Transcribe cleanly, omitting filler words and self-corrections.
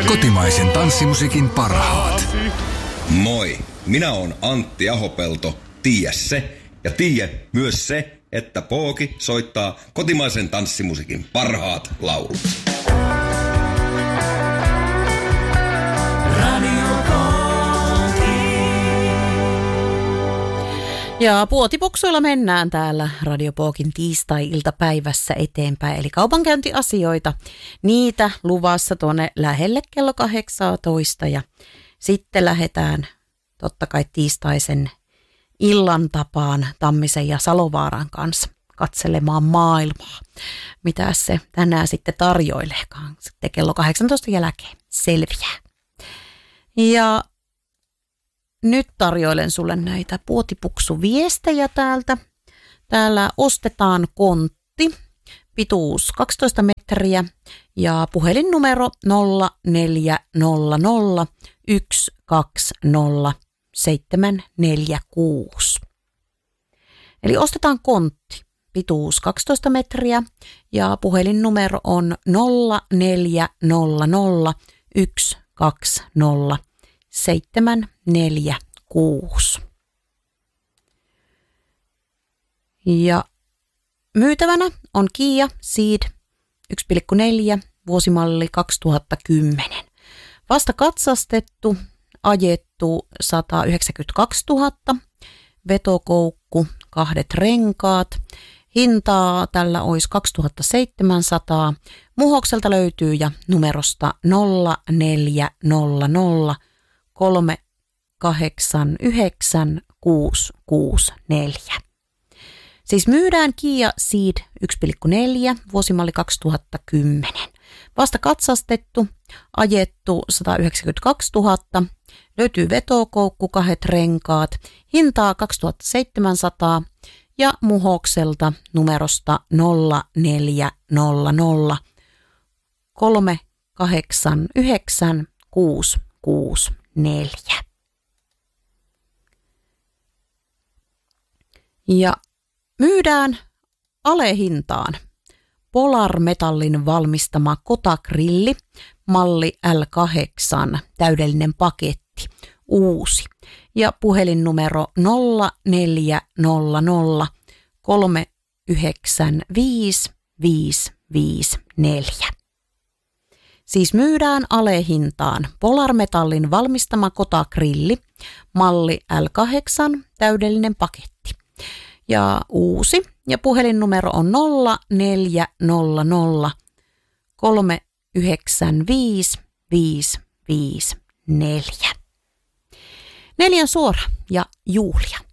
Kotimaisen tanssimusiikin parhaat. Moi, minä oon Antti Ahopelto, tiedä se, ja tiedä myös se, että Pooki soittaa kotimaisen tanssimusiikin parhaat laulut. Ja puotipoksuilla mennään täällä Radio Pookin tiistai-iltapäivässä eteenpäin, eli kaupankäyntiasioita. Niitä luvassa tuonne lähelle kello 18 ja sitten lähdetään totta kai tiistaisen illan tapaan Tammisen ja Salovaaran kanssa katselemaan maailmaa. Mitä se tänään sitten tarjoileekaan. Sitten kello 18 jälkeen selviää. Ja nyt tarjoilen sulle näitä puotipuksuviestejä täältä. Täällä ostetaan kontti, pituus 12 metriä ja puhelinnumero 0400 120 746. Eli ostetaan kontti, pituus 12 metriä ja puhelinnumero on 0400 120 746. Ja myytävänä on Kia Ceed 1,4 vuosimalli 2010. Vasta katsastettu, ajettu 192 000, vetokoukku, 2 renkaat. Hintaa tällä olisi 2700. Muhokselta löytyy ja numerosta 0400 389 664. Siis myydään Kia Ceed 1,4 vuosimalli 2010. Vasta katsastettu, ajettu 192 000, löytyy vetokoukku, 2 renkaat, hintaa 2700 ja muhokselta numerosta 0400 389 664. Ja myydään alehintaan Polar Metallin valmistama Kota-grilli, malli L8, täydellinen paketti, uusi. Ja puhelinnumero 0400 395 554. Siis myydään alehintaan Polar Metallin valmistama Kota-grilli, malli L8, täydellinen paketti. Ja uusi, ja puhelinnumero on 0400 395 554. 4 suora ja Julia.